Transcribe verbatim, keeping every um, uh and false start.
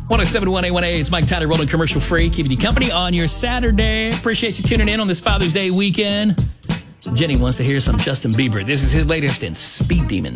one oh seven point one A one A, it's Mike Tyler rolling commercial free, keeping you company on your Saturday. Appreciate you tuning in on this Father's Day weekend. Jenny wants to hear some Justin Bieber. This is his latest in Speed Demon.